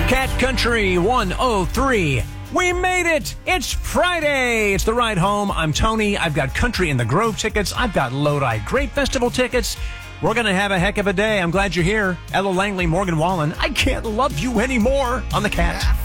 Cat Country 103. We made it! It's Friday! It's the ride home. I'm Tony. I've got Country in the Grove tickets. I've got Lodi Grape Festival tickets. We're going to have a heck of a day. I'm glad you're here. Ella Langley, Morgan Wallen. I can't love you anymore on the Cat.